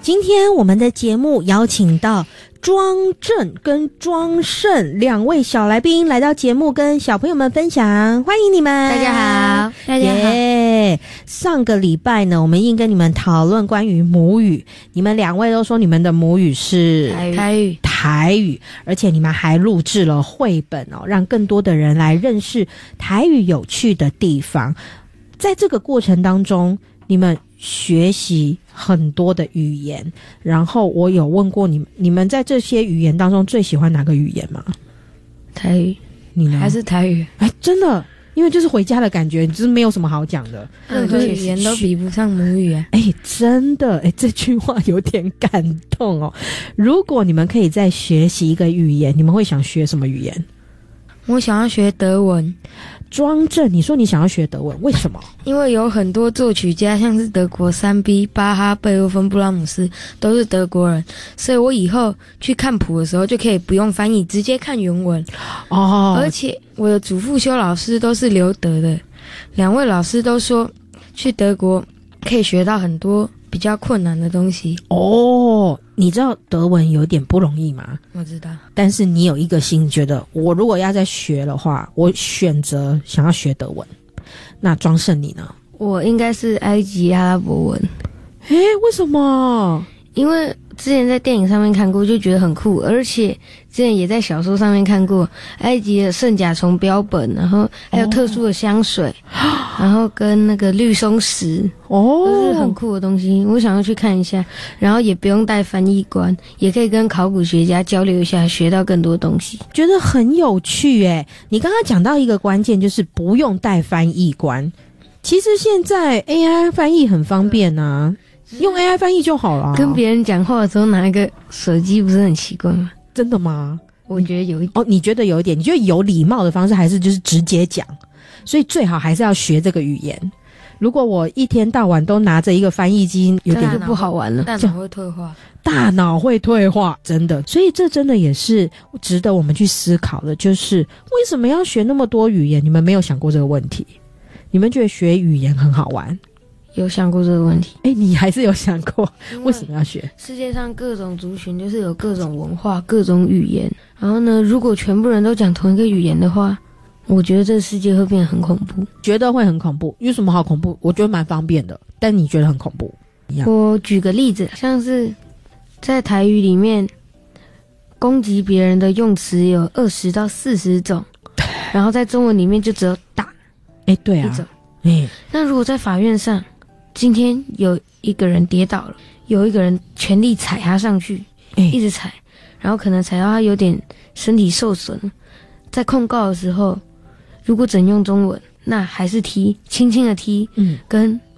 今天我们的节目邀请到庄正跟庄胜两位小来宾来到节目跟小朋友们分享，欢迎你们。 大家好，大家好。 上个礼拜呢，我们已经跟你们讨论关于母语，你们两位都说你们的母语是台语，而且你们还录制了绘本哦，让更多的人来认识台语有趣的地方。在这个过程当中，你们学习很多的语言，然后我有问过你们在这些语言当中最喜欢哪个语言吗？ 台语。 你呢？ 还是台语？ 真的，因为就是回家的感觉，就是没有什么好讲的， 任何语言都比不上母语啊！ 真的，这句话有点感动哦。如果你们可以再学习一个语言，你们会想学什么语言？ 我想要学德文。 庄正，你说你想要学德文，为什么？ 因为有很多作曲家，像是德国3B、巴哈、贝多芬、布拉姆斯，都是德国人，所以我以后去看谱的时候就可以不用翻译，直接看原文。哦，而且我的主副修老师都是留德的，两位老师都说去德国可以学到很多比较困难的东西。哦，你知道德文有点不容易吗？ 我知道， 但是你有一个心，觉得我如果要再学的话，我选择想要学德文。那庄胜你呢？ 我应该是埃及阿拉伯文。 为什么？ 因为之前在电影上面看过，就觉得很酷，而且之前也在小说上面看过埃及的圣甲虫标本，然后还有特殊的香水，然后跟那个绿松石，都是很酷的东西。我想要去看一下，然后也不用带翻译官，也可以跟考古学家交流一下，学到更多东西， 觉得很有趣耶。你刚刚讲到一个关键，就是不用带翻译官。其实现在 AI 翻译很方便啊，用 AI 翻译就好了。 跟别人讲话的时候拿一个手机不是很奇怪吗？ 真的吗？ 我觉得有一点。 你觉得有一点？你觉得有礼貌的方式还是就是直接讲？所以最好还是要学这个语言。如果我一天到晚都拿着一个翻译机，有点就不好玩了，大脑会退化。 大脑会退化，真的。所以这真的也是值得我们去思考的，就是为什么要学那么多语言？你们没有想过这个问题？你们觉得学语言很好玩？ 有想过这个问题？ 你还是有想过为什么要学？ 世界上各种族群就是有各种文化、各种语言。然后呢，如果全部人都讲同一个语言的话，我觉得这个世界会变得很恐怖。 觉得会很恐怖？有什么好恐怖？我觉得蛮方便的，但你觉得很恐怖？ 我举个例子，像是在台语里面，攻击别人的用词有20到40种，然后在中文里面就只有打。 对啊， 那如果在法院上，今天有一个人跌倒了，有一个人全力踩他上去，一直踩，然后可能踩到他有点身体受损，在控告的时候，如果只用中文，那还是踢，轻轻的踢，跟